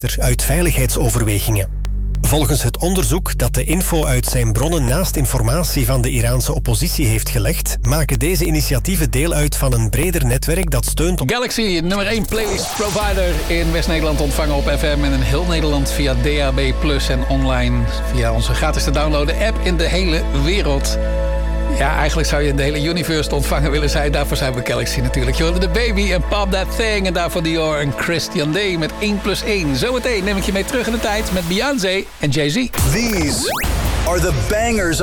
rechter uit veiligheidsoverwegingen. Volgens het onderzoek dat de info uit zijn bronnen naast informatie van de Iraanse oppositie heeft gelegd, maken deze initiatieven deel uit van een breder netwerk dat steunt op... Galaxy, nummer 1 playlist provider in West-Nederland, ontvangen op FM en in heel Nederland via DAB+ en online via onze gratis te downloaden app in de hele wereld. Ja, eigenlijk zou je in de hele universe te ontvangen willen zijn. Daarvoor zijn we Galaxy natuurlijk. Je hoorde The Baby en Pop That Thing. En daarvoor Dior en Christian Day met 1+1. Zometeen neem ik je mee terug in de tijd met Beyoncé en Jay-Z. These are the bangers